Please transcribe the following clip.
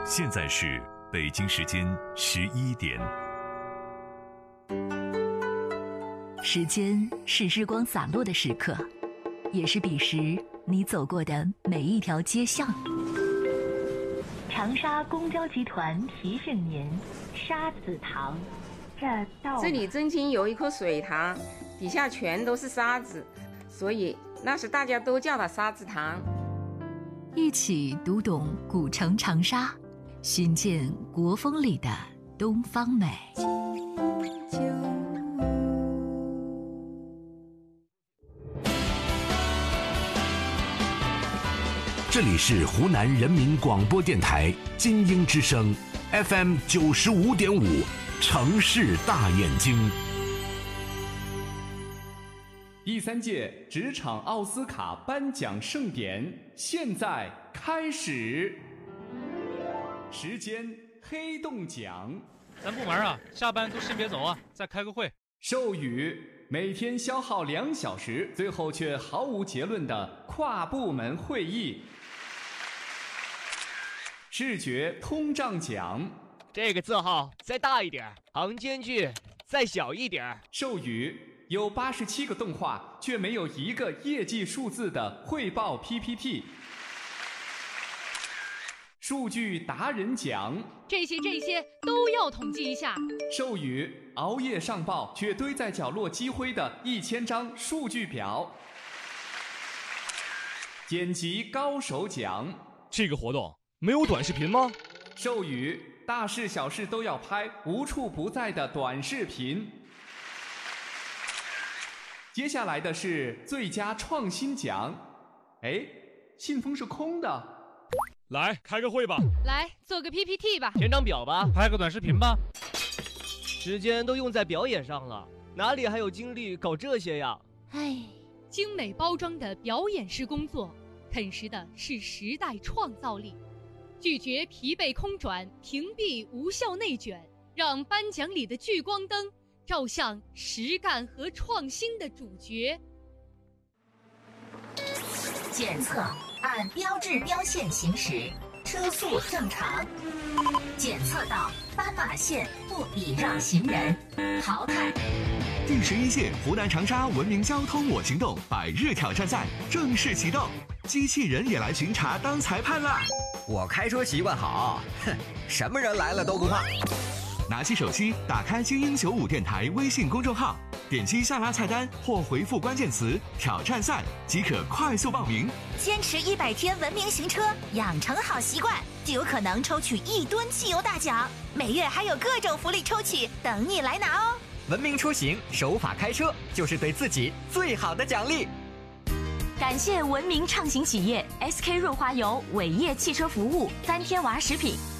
现在是北京时间11点。 时间是日光洒落的时刻，也是彼时你走过的每一条街巷。长沙公交集团提醒您：沙子塘， 这里真心有一棵水塘，底下全都是沙子，所以那时大家都叫它沙子塘。 一起读懂古城长沙，寻见国风里的东方美。 这里是湖南人民广播电台金鹰之声 FM 95.5城市大眼睛。 第3届职场奥斯卡颁奖盛典现在开始，时间黑洞奖。 咱部门啊，下班都先别走啊，再开个会。 授予每天消耗2小时，最后却毫无结论的跨部门会议。视觉通胀奖， 这个字号再大一点，行间距再小一点。 授予有87个动画却没有一个业绩数字的汇报 PPT。数据达人奖， 这些都要统计一下。 授予熬夜上报却堆在角落积灰的1000张数据表。剪辑高手奖， 这个活动没有短视频吗？ 授予大事小事都要拍，无处不在的短视频。接下来的是最佳创新奖。哎，信封是空的。 来开个会吧， 来做个 PPT 吧， 填张表吧， 拍个短视频吧。 时间都用在表演上了，哪里还有精力搞这些呀？ 唉，精美包装的表演式工作，啃食的是时代创造力。拒绝疲惫空转，屏蔽无效内卷，让颁奖里的聚光灯照向实干和创新的主角。 检测按标志标线行驶，车速正常。检测到斑马线不礼让行人，淘汰。 第11届湖南长沙文明交通我行动100日挑战赛正式启动，机器人也来巡查当裁判啦！ 我开车习惯好，哼，什么人来了都不怕。 拿起手机，打开金鹰95电台微信公众号，点击下拉菜单或回复关键词挑战赛即可快速报名。 坚持100天文明行车，养成好习惯，就有可能抽取1吨汽油大奖，每月还有各种福利抽取等你来拿哦。 文明出行，守法开车，就是对自己最好的奖励。 感谢文明畅行企业 SK 润滑油、伟业汽车服务、3天娃食品。